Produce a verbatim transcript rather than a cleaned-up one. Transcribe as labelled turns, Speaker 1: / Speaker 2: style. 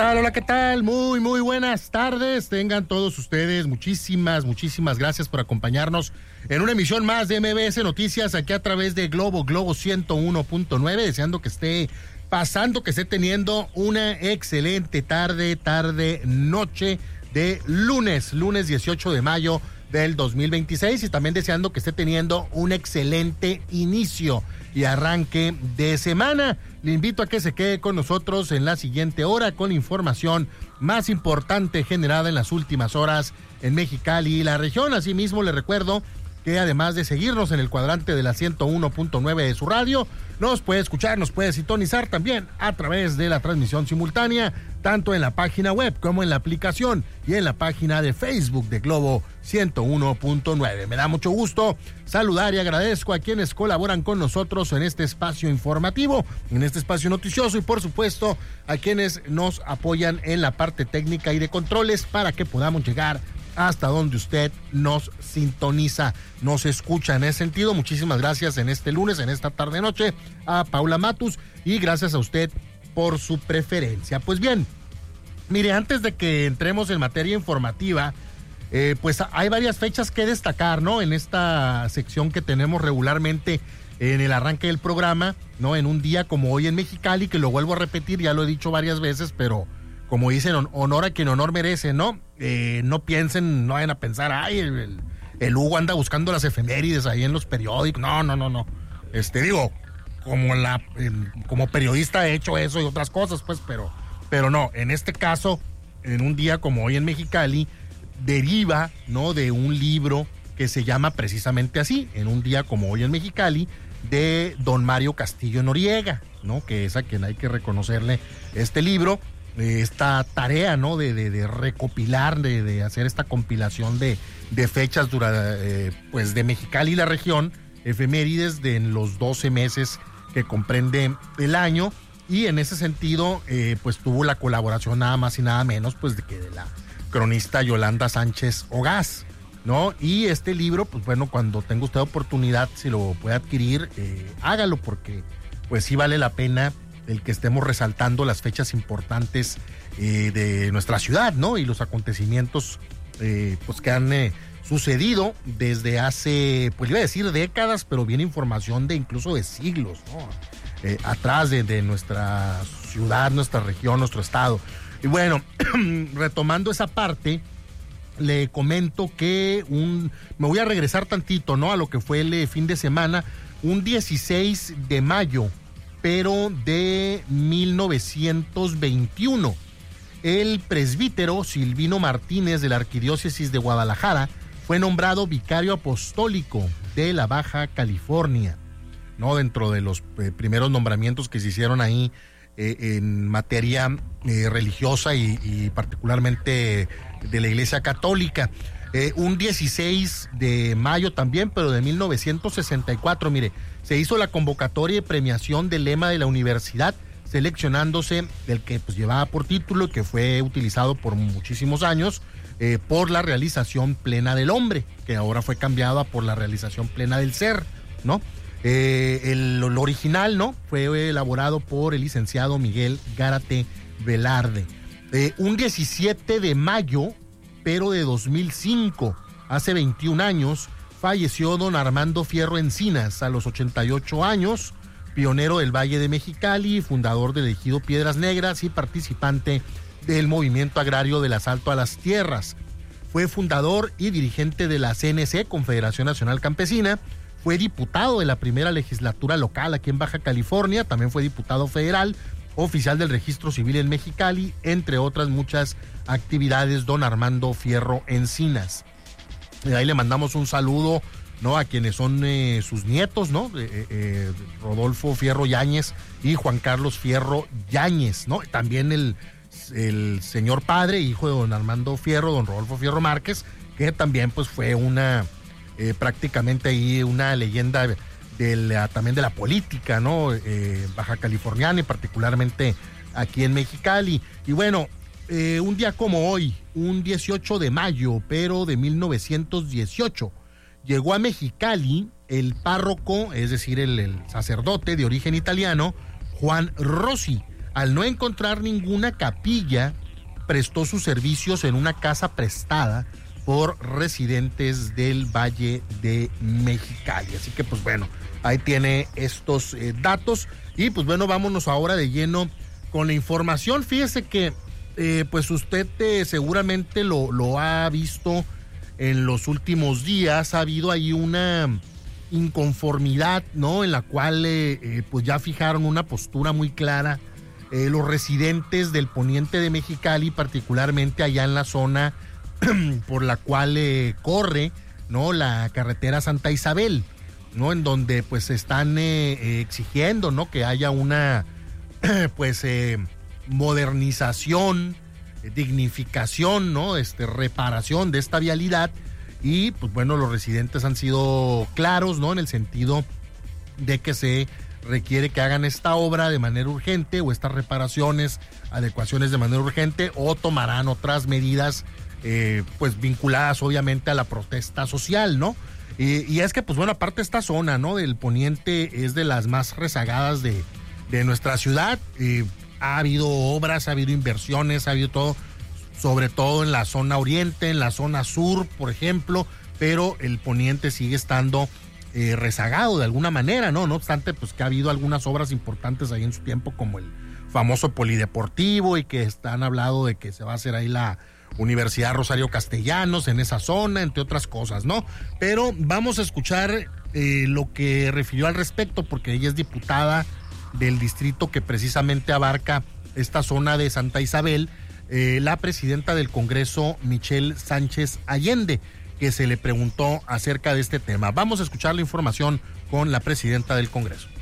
Speaker 1: tal? Hola, ¿qué tal? Muy, muy buenas tardes. Tengan todos ustedes muchísimas, muchísimas gracias por acompañarnos en una emisión más de M B S Noticias aquí a través de Globo, Globo ciento uno punto nueve, deseando que esté pasando, que esté teniendo una excelente tarde, tarde, noche de lunes, lunes dieciocho de mayo del dos mil veintiséis, y también deseando que esté teniendo un excelente inicio y arranque de semana. Le invito a que se quede con nosotros en la siguiente hora con la información más importante generada en las últimas horas en Mexicali y la región. Asimismo, le recuerdo que además de seguirnos en el cuadrante de la ciento uno punto nueve de su radio, nos puede escuchar, nos puede sintonizar también a través de la transmisión simultánea, tanto en la página web como en la aplicación y en la página de Facebook de Globo ciento uno punto nueve. Me da mucho gusto saludar y agradezco a quienes colaboran con nosotros en este espacio informativo, en este espacio noticioso, y por supuesto a quienes nos apoyan en la parte técnica y de controles para que podamos llegar hasta donde usted nos sintoniza, nos escucha. En ese sentido, muchísimas gracias en este lunes, en esta tarde noche, a Paula Matus, y gracias a usted por su preferencia. Pues bien, mire, antes de que entremos en materia informativa, eh, pues hay varias fechas que destacar, ¿no? En esta sección que tenemos regularmente en el arranque del programa, ¿no? En un día como hoy en Mexicali, que lo vuelvo a repetir, ya lo he dicho varias veces, pero como dicen, honor a quien honor merece, ¿no? Eh, no piensen, no vayan a pensar, ay, el, el, el Hugo anda buscando las efemérides ahí en los periódicos. No, no, no, no. Este, digo, como la, eh, como periodista he hecho eso y otras cosas, pues, pero, pero no, en este caso, en un día como hoy en Mexicali, deriva, ¿no? De un libro que se llama precisamente así, en un día como hoy en Mexicali, de don Mario Castillo Noriega, ¿no? Que es a quien hay que reconocerle este libro, esta tarea, ¿no? De, de, de recopilar, de, de hacer esta compilación de, de fechas dura, eh, pues de Mexicali y la región, efemérides de los doce meses que comprende el año, y en ese sentido, eh, pues tuvo la colaboración nada más y nada menos, pues de que de la cronista Yolanda Sánchez Ogaz, ¿no? Y este libro, pues bueno, cuando tenga usted oportunidad, si lo puede adquirir, eh, hágalo, porque pues sí vale la pena el que estemos resaltando las fechas importantes eh, de nuestra ciudad, ¿no? Y los acontecimientos eh, pues que han eh, sucedido desde hace, pues iba a decir décadas, pero viene información de incluso de siglos, ¿no? Eh, atrás de, de nuestra ciudad, nuestra región, nuestro estado. Y bueno, retomando esa parte, le comento que un, me voy a regresar tantito, ¿no? A lo que fue el eh, fin de semana, un dieciséis de mayo, pero de mil novecientos veintiuno. El presbítero Silvino Martínez de la Arquidiócesis de Guadalajara fue nombrado vicario apostólico de la Baja California, ¿no? Dentro de los eh, primeros nombramientos que se hicieron ahí eh, en materia eh, religiosa y, y particularmente de la Iglesia Católica. Eh, un dieciséis de mayo también, pero de mil novecientos sesenta y cuatro, mire, se hizo la convocatoria y premiación del lema de la universidad, seleccionándose el que pues llevaba por título y que fue utilizado por muchísimos años, eh, por la realización plena del hombre, que ahora fue cambiada por la realización plena del ser, ¿no? Eh, el, el original, ¿no? Fue elaborado por el licenciado Miguel Gárate Velarde. Eh, un diecisiete de mayo, pero de dos mil cinco, hace veintiún años, falleció don Armando Fierro Encinas a los ochenta y ocho años, pionero del Valle de Mexicali, fundador del ejido Piedras Negras y participante del movimiento agrario del asalto a las tierras. Fue fundador y dirigente de la C N C, Confederación Nacional Campesina, fue diputado de la primera legislatura local aquí en Baja California, también fue diputado federal, oficial del Registro Civil en Mexicali, entre otras muchas actividades, don Armando Fierro Encinas. De ahí le mandamos un saludo, ¿no? A quienes son eh, sus nietos, ¿no? Eh, eh, Rodolfo Fierro Yáñez y Juan Carlos Fierro Yáñez, ¿no? También el, el señor padre, hijo de don Armando Fierro, don Rodolfo Fierro Márquez, que también pues fue una, eh, prácticamente ahí una leyenda de la, también de la política, ¿no? Eh, baja californiana y particularmente aquí en Mexicali. Y bueno, eh, un día como hoy, un dieciocho de mayo, pero de mil novecientos dieciocho, llegó a Mexicali el párroco, es decir, el, el sacerdote de origen italiano, Juan Rossi, al no encontrar ninguna capilla, prestó sus servicios en una casa prestada por residentes del Valle de Mexicali. Así que pues bueno, ahí tiene estos eh, datos y pues bueno, vámonos ahora de lleno con la información. Fíjese que eh, pues usted eh, seguramente lo, lo ha visto en los últimos días. Ha habido ahí una inconformidad, ¿no? En la cual eh, eh, pues ya fijaron una postura muy clara eh, los residentes del poniente de Mexicali, particularmente allá en la zona por la cual eh, corre, ¿no?, la carretera Santa Isabel, ¿no?, en donde pues están eh, eh, exigiendo, ¿no?, que haya una pues eh, modernización, eh, dignificación, ¿no?, este reparación de esta vialidad. Y pues bueno, los residentes han sido claros, ¿no?, en el sentido de que se requiere que hagan esta obra de manera urgente o estas reparaciones, adecuaciones de manera urgente, o tomarán otras medidas eh, pues vinculadas obviamente a la protesta social, ¿no? Y, y es que pues bueno, aparte esta zona, ¿no?, del poniente es de las más rezagadas de, de nuestra ciudad. Eh, ha habido obras, ha habido inversiones, ha habido todo, sobre todo en la zona oriente, en la zona sur, por ejemplo, pero el poniente sigue estando eh, rezagado de alguna manera, ¿no? No obstante, pues que ha habido algunas obras importantes ahí en su tiempo, como el famoso polideportivo, y que están hablando de que se va a hacer ahí la Universidad Rosario Castellanos en esa zona, entre otras cosas, ¿no? Pero vamos a escuchar eh, lo que refirió al respecto, porque ella es diputada del distrito que precisamente abarca esta zona de Santa Isabel, eh, la presidenta del Congreso, Michelle Sánchez Allende, que se le preguntó acerca de este tema. Vamos a escuchar la información con la presidenta del Congreso.